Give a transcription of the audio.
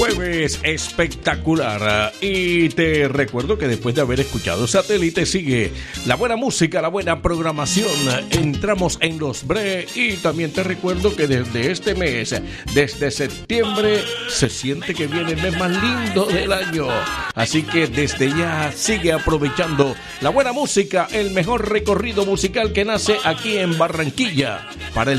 Jueves espectacular. Y te recuerdo que después de haber escuchado Satélite sigue la buena música, la buena programación. Entramos en los Bre y también te recuerdo que desde este mes, desde septiembre, se siente que viene el mes más lindo del año. Así que desde ya sigue aprovechando la buena música, el mejor recorrido musical que nace aquí en Barranquilla para el